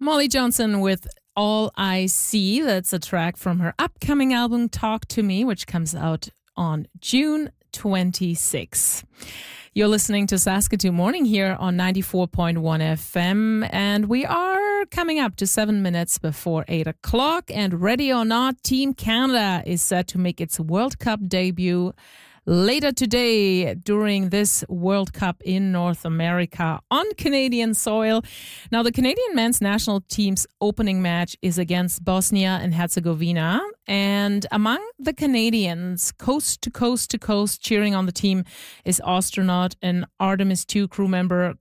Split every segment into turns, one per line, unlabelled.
Molly Johnson with All I See. That's a track from her upcoming album, Talk to Me, which comes out on June 26. You're listening to Saskatoon Morning here on 94.1 FM, and we are coming up to 7 minutes before 8 o'clock. And ready or not, Team Canada is set to make its World Cup debut later today during this World Cup in North America on Canadian soil. Now, the Canadian men's national team's opening match is against Bosnia and Herzegovina. And among the Canadians, coast to coast to coast, cheering on the team is astronaut and Artemis II crew member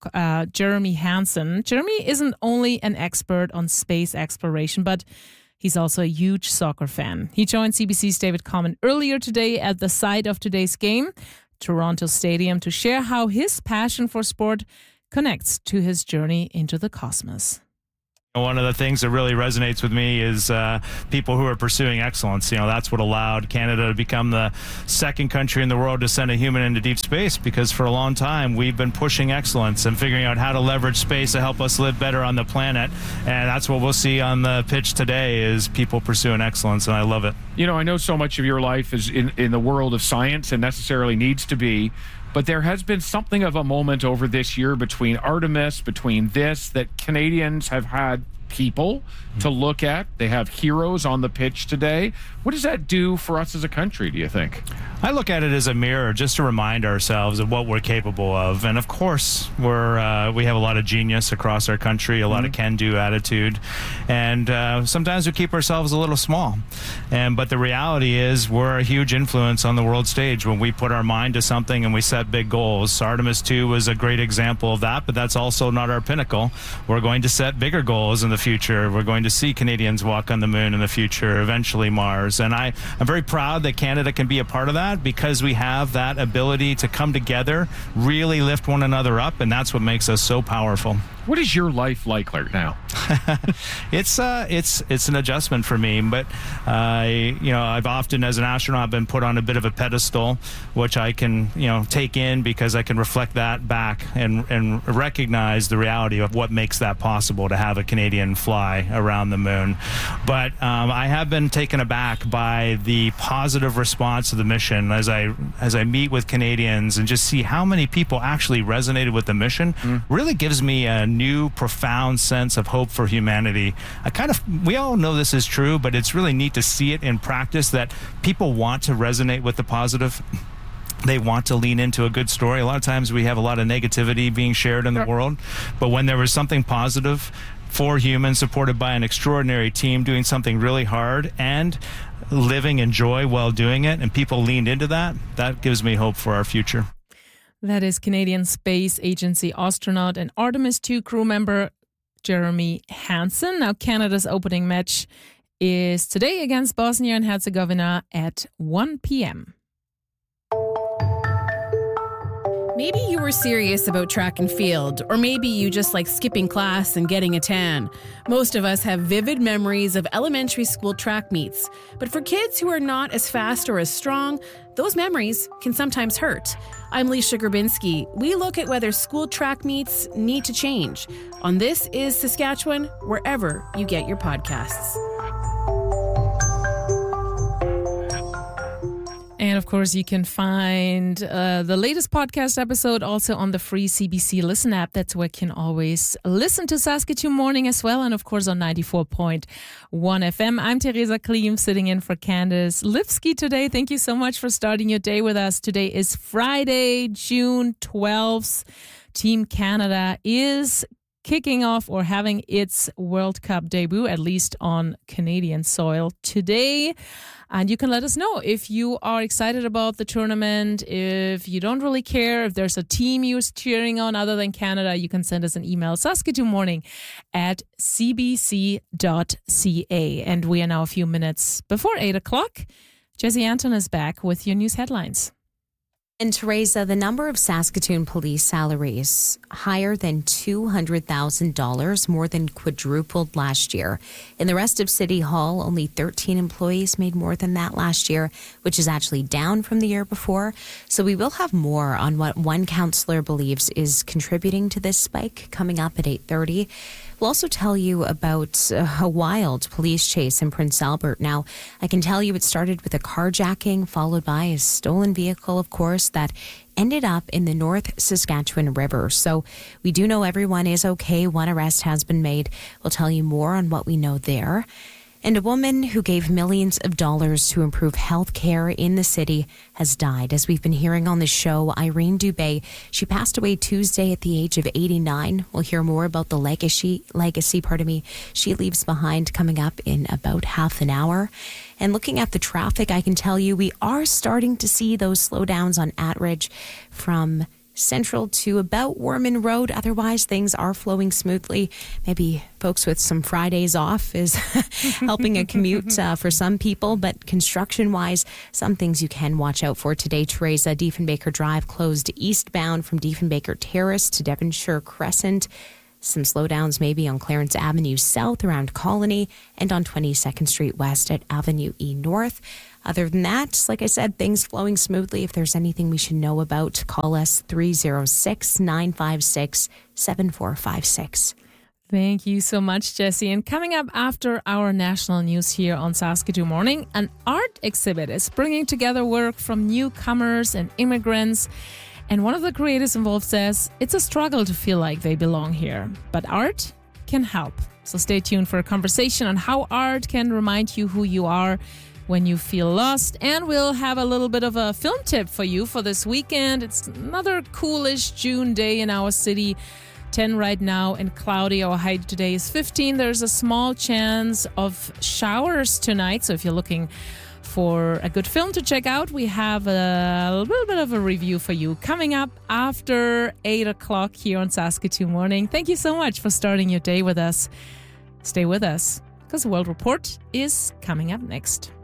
Jeremy Hansen. Jeremy isn't only an expert on space exploration, but he's also a huge soccer fan. He joined CBC's David Common earlier today at the site of today's game, Toronto Stadium, to share how his passion for sport connects to his journey into the cosmos.
One of the things that really resonates with me is people who are pursuing excellence. You know, that's what allowed Canada to become the second country in the world to send a human into deep space, because for a long time we've been pushing excellence and figuring out how to leverage space to help us live better on the planet. And that's what we'll see on the pitch today, is people pursuing excellence, and I love it.
You know, I know so much of your life is in the world of science and necessarily needs to be, but there has been something of a moment over this year between Artemis, between this, that Canadians have had people to look at. They have heroes on the pitch today. What does that do for us as a country, do you think?
I look at it as a mirror just to remind ourselves of what we're capable of. And of course, we have a lot of genius across our country, a lot of can-do attitude. And sometimes we keep ourselves a little small. But the reality is we're a huge influence on the world stage when we put our mind to something and we set big goals. Artemis II was a great example of that, but that's also not our pinnacle. We're going to set bigger goals in the future. We're going to see Canadians walk on the moon in the future, eventually Mars. And I'm very proud that Canada can be a part of that, because we have that ability to come together, really lift one another up, and that's what makes us so powerful.
What is your life like right now?
It's an adjustment for me, but I've often, as an astronaut, been put on a bit of a pedestal, which I can take in, because I can reflect that back and recognize the reality of what makes that possible, to have a Canadian fly around the moon. But I have been taken aback by the positive response to the mission as I meet with Canadians and just see how many people actually resonated with the mission. Really gives me a new profound sense of hope for humanity. We all know this is true, but it's really neat to see it in practice, that people want to resonate with the positive. They want to lean into a good story. A lot of times we have a lot of negativity being shared in the world, but when there was something positive, 4 humans supported by an extraordinary team doing something really hard and living in joy while doing it, and people leaned into that, that gives me hope for our future.
That is Canadian Space Agency astronaut and Artemis II crew member Jeremy Hansen. Now, Canada's opening match is today against Bosnia and Herzegovina at 1 p.m.
Maybe you were serious about track and field, or maybe you just like skipping class and getting a tan. Most of us have vivid memories of elementary school track meets. But for kids who are not as fast or as strong, those memories can sometimes hurt. I'm Leisha Grabinski. We look at whether school track meets need to change. On This is Saskatchewan, wherever you get your podcasts.
And of course, you can find the latest podcast episode also on the free CBC Listen app. That's where you can always listen to Saskatoon Morning as well. And of course, on 94.1 FM. I'm Teresa Klim, sitting in for Candace Lipsky today. Thank you so much for starting your day with us. Today is Friday, June 12th. Team Canada is kicking off or having its World Cup debut, at least on Canadian soil today. And you can let us know if you are excited about the tournament, if you don't really care, if there's a team you're cheering on other than Canada. You can send us an email, saskatoonmorning@cbc.ca. And we are now a few minutes before 8 o'clock. Jesse Anton is back with your news headlines.
And Teresa, the number of Saskatoon police salaries higher than $200,000, more than quadrupled last year. In the rest of City Hall, only 13 employees made more than that last year, which is actually down from the year before. So we will have more on what one councillor believes is contributing to this spike coming up at 8:30. We'll also tell you about a wild police chase in Prince Albert. Now, I can tell you it started with a carjacking, followed by a stolen vehicle, of course, that ended up in the North Saskatchewan River. So we do know everyone is okay. One arrest has been made. We'll tell you more on what we know there. And a woman who gave millions of dollars to improve health care in the city has died. As we've been hearing on the show, Irene Dubé, she passed away Tuesday at the age of 89. We'll hear more about the legacy she leaves behind coming up in about half an hour. And looking at the traffic, I can tell you we are starting to see those slowdowns on Attridge from Central to about Worman Road. Otherwise, things are flowing smoothly. Maybe folks with some Fridays off is helping a commute for some people. But construction-wise, some things you can watch out for today. Teresa, Diefenbaker Drive closed eastbound from Diefenbaker Terrace to Devonshire Crescent. Some slowdowns maybe on Clarence Avenue South around Colony and on 22nd Street West at Avenue E North. Other than that, like I said, things flowing smoothly. If there's anything we should know about, call us 306-956-7456.
Thank you so much, Jessie. And coming up after our national news here on Saskatoon Morning, an art exhibit is bringing together work from newcomers and immigrants. And one of the creators involved says it's a struggle to feel like they belong here, but art can help. So stay tuned for a conversation on how art can remind you who you are when you feel lost. And we'll have a little bit of a film tip for you for this weekend. It's another coolish June day in our city. 10 right now and cloudy. Our high today is 15. There's a small chance of showers tonight. So if you're looking for a good film to check out, we have a little bit of a review for you coming up after 8 o'clock here on Saskatoon Morning. Thank you so much for starting your day with us. Stay with us because the World Report is coming up next.